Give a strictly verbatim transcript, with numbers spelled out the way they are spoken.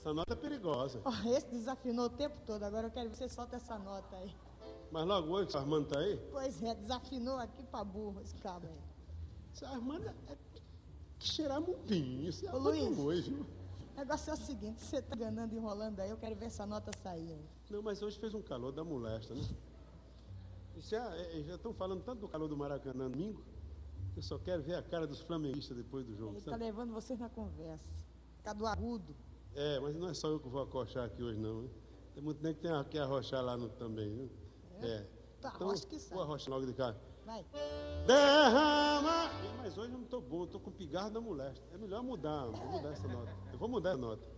Essa nota é perigosa. Oh, esse desafinou o tempo todo, agora eu quero que você solta essa nota aí. Mas logo hoje, o Armando tá aí? Pois é, desafinou aqui pra burro esse cabo aí. Esse Armando é que cheirar mupinho. Esse Ô, Armando Luiz, hoje. o negócio é o seguinte, você tá enganando, enrolando aí, eu quero ver essa nota sair aí. Não, mas hoje fez um calor da molesta, né? Já estão falando tanto do calor do Maracanã domingo, eu só quero ver a cara dos flamenguistas depois do jogo. Ele Sabe? tá levando vocês na conversa. Cadu Agudo. É, mas não é só eu que vou acochar aqui hoje, não. Hein? Tem muito nem que tem que arrochar lá no, também, viu? É? É. Tá, Então, acho que sai. vou arrochar logo de cá. Vai. Derrama! Mas hoje eu não estou bom, eu estou com pigarro da molesta. É melhor mudar, vou mudar essa nota. Eu vou mudar a nota.